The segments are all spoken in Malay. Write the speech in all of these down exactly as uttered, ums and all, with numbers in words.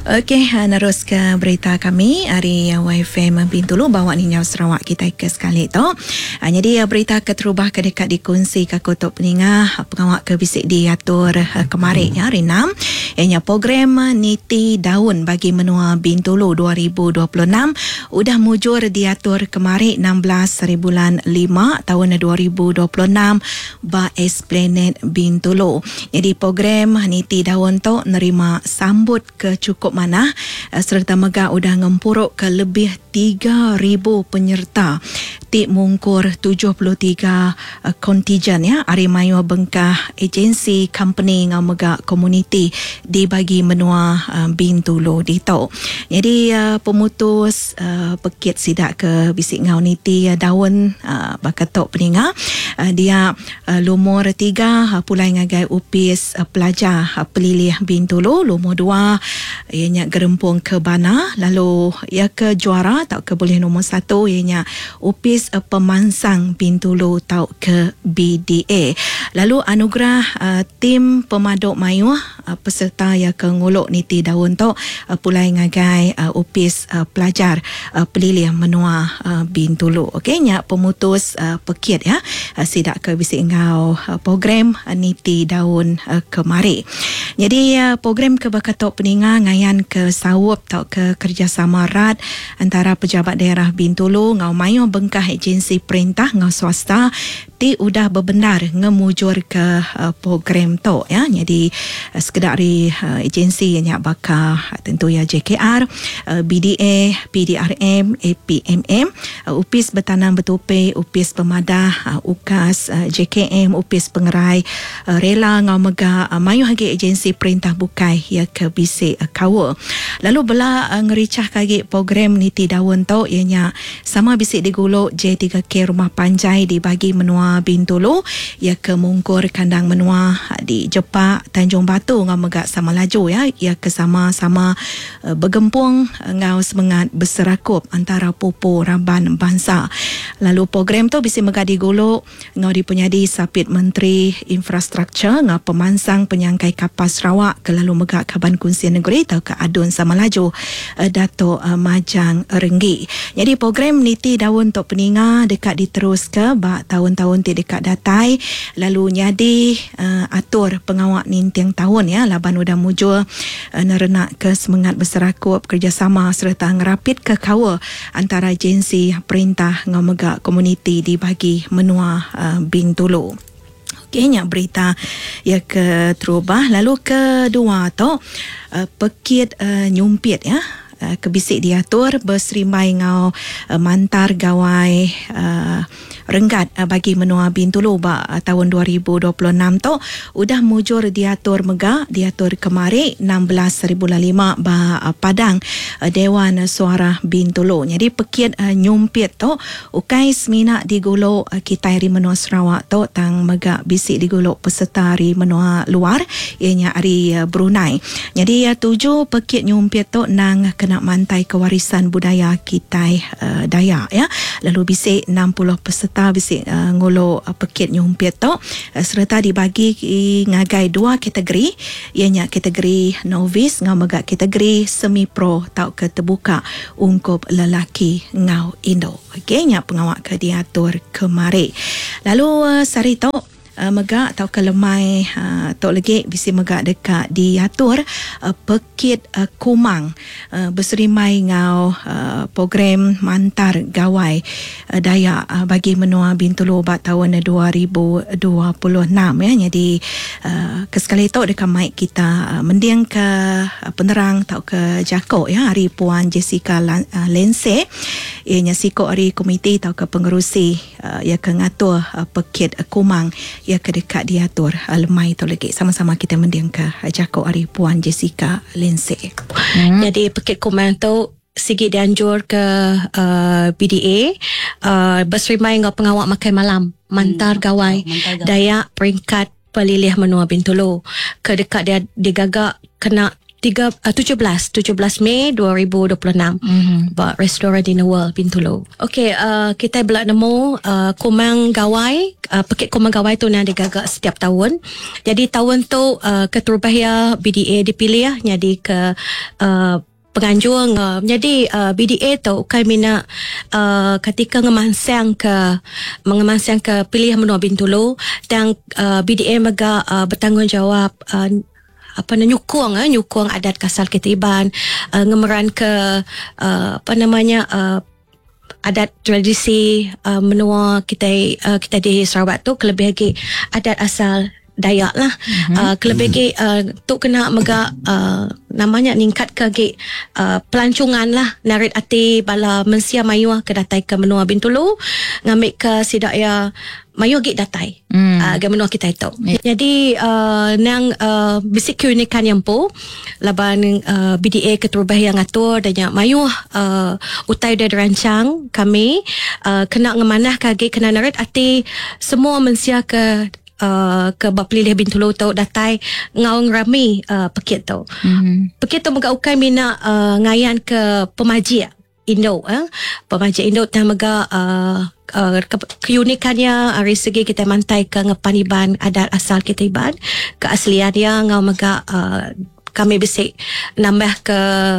Okey, narus ke berita kami hari Y F M Bintulu bawa Ninyau Sarawak kita ke sekali tu. Jadi berita keterubah kedekat dikongsi ke kutub peningah pengawak ke bisik diatur kemarin ya hari enam. Ianya program Niti Daun bagi menua Bintulu dua ribu dua puluh enam udah mujur diatur kemarin enam belas hari bulan lima tahun dua ribu dua puluh enam ba Esplanade Bintulu. Jadi program Niti Daun tu nerima sambut ke cukup mana serta mega udah ngempuruk ke lebih tiga ribu penyerta ti mungkur tujuh puluh tiga uh, kontijen ya ari mayu bengkah agensi company ngau mega komuniti dibagi menua uh, Bintulu dito. Jadi uh, pemutus uh, pekit sidak ke bisik ngau niti uh, daun uh, bakatok peninga uh, dia uh, lumur tiga uh, pulai ngagai upis uh, pelajar uh, pelilih Bintulu, lumur dua ianya gerempung ke Bana, lalu ia ke juara tau ke boleh nombor satu ianya upis uh, pemansang Bintulu tau ke B D A. Lalu anugerah uh, tim pemaduk mayuh uh, peserta yang ke nguluk niti daun tu uh, pulai ngagai uh, upis uh, pelajar uh, pelilih menua uh, Bintulu. Okey, nya pemutus uh, pekit ya uh, sidak ke bisik ngau uh, program uh, niti daun uh, kemari. Jadi uh, program ke bakatok peninga ngayan ke sawup tau ke kerjasama erat antara pejabat daerah Bintulu ngau mayu bengkah agensi perintah ngau swasta ti udah berbenar ngemujur ke uh, program tu ya. Jadi uh, sekedar dari uh, agensi yang bakal uh, tentu ya J K R, uh, B D A, P D R M, A P M M, uh, upis bertanam bertupai, upis pemadah, uh, UKAS, uh, J K M, upis pengerai, uh, rela ngau mega uh, mayu hagi agensi perintah bukai ya ke bisik uh, kawa. Lalu bela uh, ngericah kagi program niti daun tu ianya sama bisik diguluk J tiga K rumah panjai dibagi menua Bintulu ya ke mungkur kandang menua uh, di Jepak Tanjung Batu ngau mega sama laju ya ia ke sama-sama uh, bergempung uh, ngau semangat berserakup antara pupu Raban bangsa. Lalu program tu bisik mega diguluk ngau dipunyadi sapit Menteri Infrastruktur ngau pemansang penyangkai kapal Sarawak ke lalu mega Kaban Kunsi Negeri tau ke adun sama laju uh, Dato' uh, Majang Renggi. Jadi program niti daun tok peninga dekat diterus ke bak tahun-tahun ti dekat datai lalu nyadi uh, atur pengawak nintiang tahun ya laban udah mujur uh, nerenak ke semangat berserakup kerjasama serta ngerapit ke kawa antara agensi perintah ngau mega komuniti dibagi menua uh, Bintulu. Okeynya berita ya ke terubah. Lalu kedua tu uh, pekit uh, nyumpit ya uh, kebisik diatur berserimai ngau uh, mantar gawai uh, renggat uh, bagi menua Bintulu ba uh, tahun dua ribu dua puluh enam tu udah mujur diatur mega diatur kemari enam belas hari bulan lima ba uh, Padang uh, Dewan Suara Bintulu. Jadi pekit uh, nyumpit tu ukai semina diguluk uh, kita hari menua Sarawak tu tang mega bisik diguluk peserta hari menua luar ianya hari uh, Brunei. Jadi uh, tujuh pekit nyumpit tu nang kena mantai kewarisan budaya kita uh, Dayak ya. Lalu bisik enam puluh peserta bisik uh, nguluk uh, pekit nyumpit tu uh, serta dibagi ngagai dua kategori ianya kategori novice ngau mega kategori semi pro tau ke terbuka ungkup lelaki ngau Indo. Okey nya pengawak ke diatur kemari. Lalu uh, sari tu Uh, mega atau kelemai uh, tok legi bisi mega dekat diatur uh, pekit uh, kumang uh, berserimai ngau uh, program mantar gawai uh, Dayak uh, bagi menua Bintulu bat tahun dua ribu dua puluh enam ya. Jadi uh, kesekali tok dekat mic kita uh, mendiang ke uh, penerang tau ke Jako ya hari Puan Jessica Lan, uh, Lense ianya siko hari komiti tau ke pengerusi uh, ya ke ngatur uh, pekit uh, kumang ia kedekat diatur uh, lemai tu lagi sama-sama kita mendiang ke uh, Jako Ari Puan Jessica Lindsay. Hmm. Jadi pekit kumang tu sigi dianjur ke uh, B D A uh, berserimai ngau pengawak makan malam mantar hmm. gawai Dayak peringkat pelilih menua Bintulu kedekat dia digagak kena tiga, uh, tujuh belas Mei dua ribu dua puluh enam. Mm-hmm. Buat restoran di Nawal Bintulu. Okey, uh, kita belak nemu uh, komang gawai, uh, pekit komang gawai tu yang digagak setiap tahun. Jadi tahun tu uh, Keturubahaya B D A dipilih ya, jadi ke uh, penganjur. Uh, jadi uh, B D A tu kami nak uh, ketika ngemansang ke mengemansang ke pilihan menua Bintulu dan uh, B D A mega uh, bertanggungjawab uh, apa nak nyukung eh, nyukung adat kasal Ketiban, uh, ngemeran ke uh, apa namanya uh, adat tradisi uh, menua kita uh, kita di Sarawak tu, kelebih lagi adat asal Dayak lah. Mm-hmm. Uh, kelebih lagi uh, tu kena mega uh, namanya ningkat ke lagi uh, pelancongan lah, narit ati bala mensia mayuah ke datai ke menua Bintulu, ngambil ke sidak ya mayu git datai mm. uh, ke menua kita itu. Yeah. Jadi uh, nang uh, bisik keunikan yang po laban uh, B D A Keturubahaya ngatur dan yang mayu uh, utai dah dirancang kami uh, kena ngemanah kage kena narit ati semua mensia ke Uh, ke bapilih Bintulu tu datai ngawang rami uh, pekit tu. Mm-hmm. Pekit tu mega ukai mina uh, ngayan ke pemaji Indo eh? Pemaji Indo tak mega uh, uh, ke- keunikannya dari segi kita mantai ke ngepaniban adat asal kita iban, keasliannya ngau mega uh, kami bisik nambah ke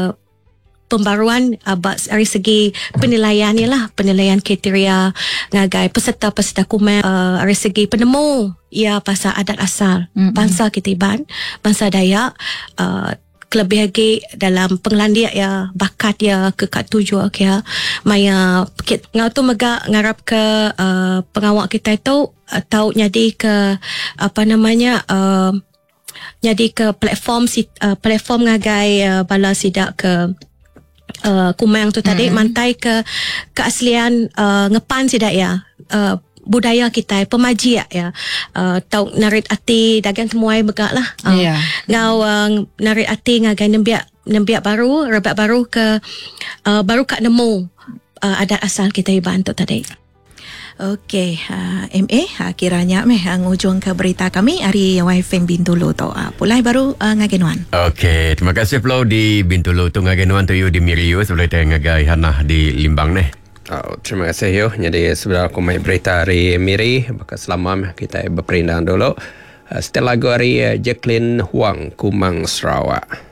pembaruan uh, dari segi penilaiannya lah, penilaian kriteria ngagai peserta-peserta kumen uh, dari segi penemu ya pasal adat asal mm-hmm. bangsa Ketiban, bangsa Dayak, uh, kelebih lagi dalam pengelandiak ya bakat ya ke kat tujuh okay, ya maya pekit ngau tu mega ngarap ke uh, pengawak kita itu uh, tahu nyadi ke apa namanya uh, nyadi ke platform uh, platform ngagai uh, bala sidak ke Uh, kumang tu tadi mm-hmm. mantai ke keaslian uh, ngepan sidak ya uh, budaya kita pemaji ya uh, tau narit ati dagang temuai begak lah uh, yeah. ngau uh, narit ati ngagai nembiak nembiak baru rebat baru ke uh, baru kat nemu uh, adat asal kita iban tu tadi. Okey, uh, M A uh, kiranya meh uh, ngujung ke berita kami hari Y F M Bintulu tu. Uh, pulai baru uh, ngagenuan. Okey, terima kasih Flo di Bintulu tu ngagenuan tu you di Miriu sebelum kita ngagai hanah di Limbang neh. Oh, terima kasih yo. Jadi sebenarnya aku mai berita hari Miri, maka selama kita berperindah dulu. Uh, setelah lagu hari uh, Jacqueline Huang Kumang Sarawak.